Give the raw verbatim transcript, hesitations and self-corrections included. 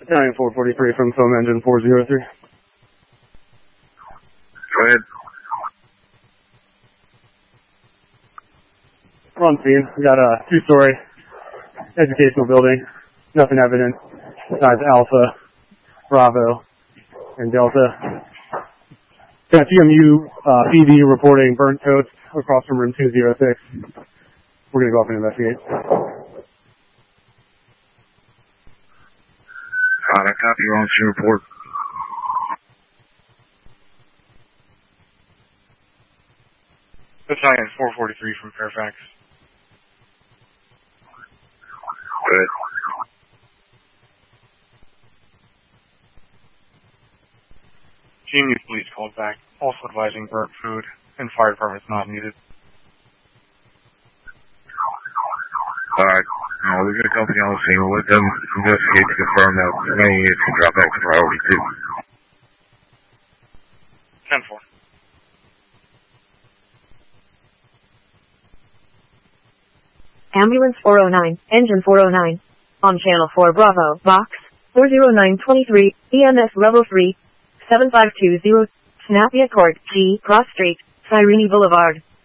nine four forty-three from foam engine four zero three. Go ahead. We're on scene. We got a two-story educational building. Nothing evident besides Alpha, Bravo, and Delta. Got T M U uh, P D reporting burnt toast across from room two oh six. We're going to go up and investigate. Got a copy. You're on scene report. Battalion four forty-three from Fairfax. Good. G M U police called back, also advising burnt food, and fire department's not needed. Alright. Now, we're going to company on the scene. We'll let them investigate to confirm that many units can drop back to priority two. ten four. Ambulance four oh nine, engine four oh nine. On channel four Bravo, box four oh nine two three, E M S level three, seven five two zero, Snappy Accord, G, Cross Street, Cyrene Boulevard.